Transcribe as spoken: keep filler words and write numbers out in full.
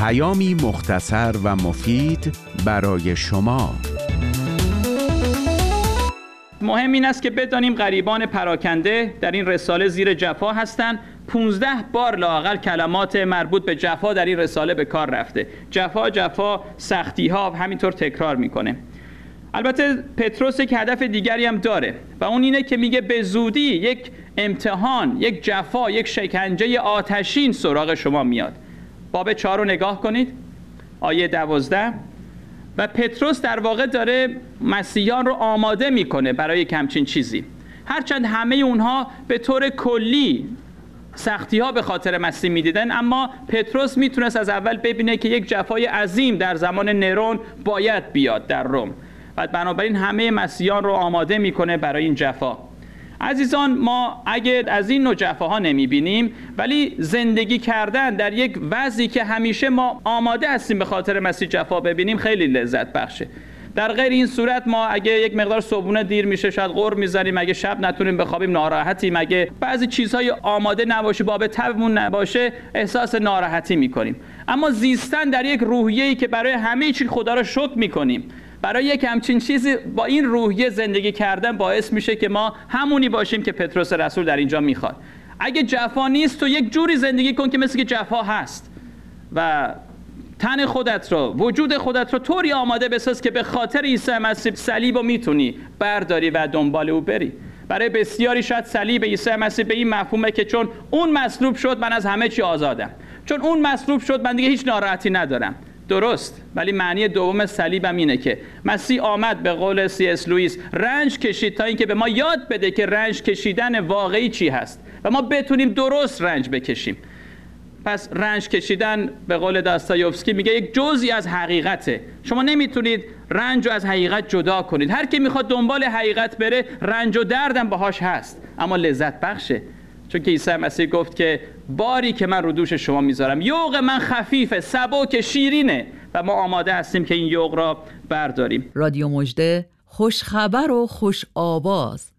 پیامی مختصر و مفید برای شما. مهم این است که بدانیم غریبان پراکنده در این رساله زیر جفا هستند. پونزده بار لااقل کلمات مربوط به جفا در این رساله به کار رفته. جفا جفا سختی ها همینطور تکرار میکنه. البته پتروس یک هدف دیگری هم داره و اون اینه که میگه به زودی یک امتحان، یک جفا، یک شکنجه آتشین سراغ شما میاد. باب چهار رو نگاه کنید، آیه دوازده. و پتروس در واقع داره مسیحیان رو آماده میکنه برای همچین چیزی. هرچند همه اونها به طور کلی سختی ها به خاطر مسیح میدیدن، اما پتروس میتونست از اول ببینه که یک جفای عظیم در زمان نرون باید بیاد در روم و بنابراین همه مسیحیان رو آماده میکنه برای این جفا. عزیزان، ما اگه از این نوع جفاها نمیبینیم ولی زندگی کردن در یک وضعی که همیشه ما آماده هستیم به خاطر مسیح جفا ببینیم خیلی لذت بخشه. در غیر این صورت ما اگه یک مقدار صبحونه دیر میشه شاید غر میزنیم، اگه شب نتونیم بخوابیم ناراحتیم، اگه بعضی چیزهای آماده نباشه، باب تبمون نباشه، احساس ناراحتی میکنیم. اما زیستن در یک روحیه‌ای که برای همه چی خدا رو شکر میکنیم، برای یک همچین چیزی با این روحیه زندگی کردن باعث میشه که ما همونی باشیم که پتروس رسول در اینجا میخواد. اگه جفا نیست تو یک جوری زندگی کن که مثل که جفا هست و تن خودت رو، وجود خودت رو طوری آماده بساز که به خاطر عیسی مسیح صلیب رو میتونی برداری و دنبال او بری. برای بسیاری شاید صلیب عیسی مسیح به این مفهومه که چون اون مصلوب شد من از همه چی آزادم، چون اون مصلوب شد من دیگه هیچ ناراحتی ندارم. درست، ولی معنی دوم صلیبم اینه که مسیح آمد، به قول سی اس لوئیس، رنج کشید تا اینکه به ما یاد بده که رنج کشیدن واقعی چی هست و ما بتونیم درست رنج بکشیم. پس رنج کشیدن به قول داستایوفسکی میگه یک جزئی از حقیقته. شما نمیتونید رنج رو از حقیقت جدا کنید. هر کی میخواد دنبال حقیقت بره رنج و دردم باهاش هست، اما لذت بخشه. چون که عیسی مسیح گفت که باری که من رو دوش شما میذارم، یوغ من خفیفه، سبک، شیرینه و ما آماده هستیم که این یوغ را برداریم. رادیو مژده، خوش خبر و خوش آواز.